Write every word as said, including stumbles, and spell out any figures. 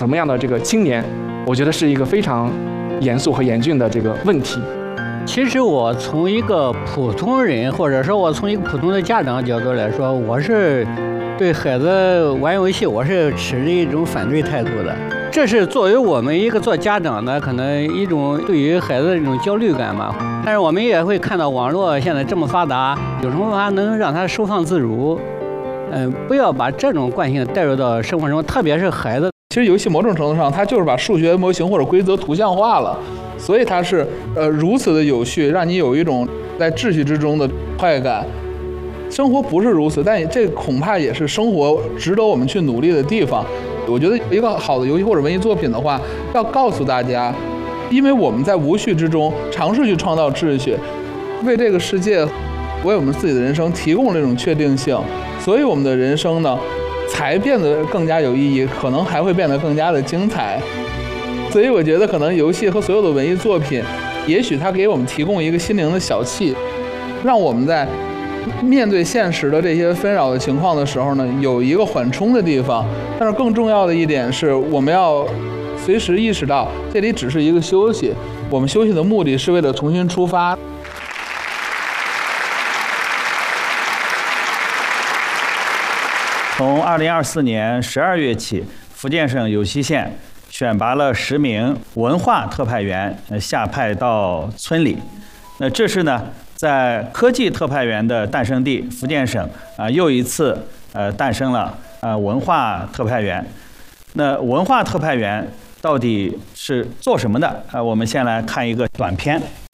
什么样的这个青年，我觉得是一个非常严肃和严峻的这个问题。 其实我从一个普通人，或者说我从一个普通的家长角度来说，我是对孩子玩游戏，我是持着一种反对态度的。这是作为我们一个做家长的，可能一种对于孩子的一种焦虑感嘛。但是我们也会看到网络现在这么发达，有什么办法能让他收放自如？嗯，不要把这种惯性带入到生活中，特别是孩子。 其实游戏某种程度上，它就是把数学模型或者规则图像化了，所以它是呃如此的有序，让你有一种在秩序之中的快感。生活不是如此，但这恐怕也是生活值得我们去努力的地方。我觉得一个好的游戏或者文艺作品的话，要告诉大家，因为我们在无序之中尝试去创造秩序，为这个世界，为我们自己的人生提供这种确定性，所以我们的人生呢，才变得更加有意义，可能还会变得更加的精彩。所以我觉得可能游戏和所有的文艺作品，也许它给我们提供一个心灵的小憩，让我们在面对现实的这些纷扰的情况的时候呢，有一个缓冲的地方。但是更重要的一点是，我们要随时意识到，这里只是一个休息，我们休息的目的是为了重新出发。 从二零二四年十二月起，福建省有溪县选拔了十名文化特派员，下派到村里。那这是呢，在科技特派员的诞生地福建省啊，又一次呃诞生了呃文化特派员。那文化特派员到底是做什么的？啊，我们先来看一个短片。